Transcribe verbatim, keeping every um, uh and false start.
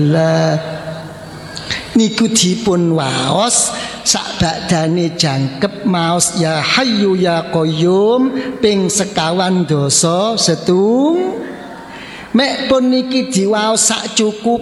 lah niku dipun waos sakbadane jangkep maos ya hayyu ya qayyum ping sekawan dosa setung mek pun niki diwaos sak cukup